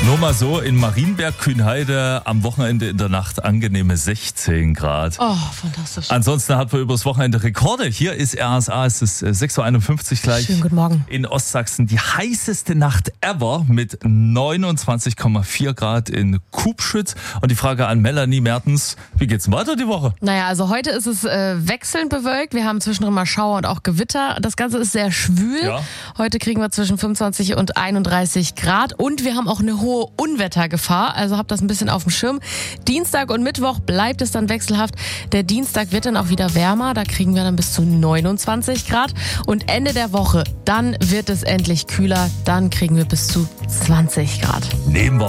Nur mal so, in Marienberg-Kühnheide am Wochenende in der Nacht angenehme 16 Grad. Oh, fantastisch. Ansonsten hat man übers Wochenende Rekorde. Hier ist RSA, es ist 6.51 Uhr gleich. Schönen guten Morgen. In Ostsachsen die heißeste Nacht ever mit 29,4 Grad in Kubschütz. Und die Frage an Melanie Mertens, wie geht's denn weiter die Woche? Naja, also heute ist es wechselnd bewölkt. Wir haben zwischendrin mal Schauer und auch Gewitter. Das Ganze ist sehr schwül. Ja. Heute kriegen wir zwischen 25 und 31 Grad. Und wir haben auch eine hohe Unwettergefahr. Also habt das ein bisschen auf dem Schirm. Dienstag und Mittwoch bleibt es dann wechselhaft. Der Dienstag wird dann auch wieder wärmer. Da kriegen wir dann bis zu 29 Grad. Und Ende der Woche, dann wird es endlich kühler. Dann kriegen wir bis zu 20 Grad. Nehmen wir.